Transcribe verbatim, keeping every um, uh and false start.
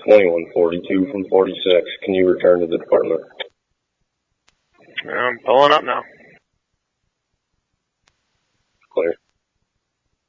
twenty-one forty-two from forty-six. Can you return to the department? I'm pulling up now.